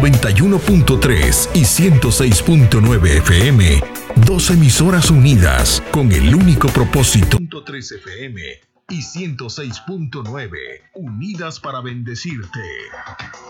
91.3 y 106.9 FM, dos emisoras unidas con el único propósito. 3 FM y 106.9, unidas para bendecirte.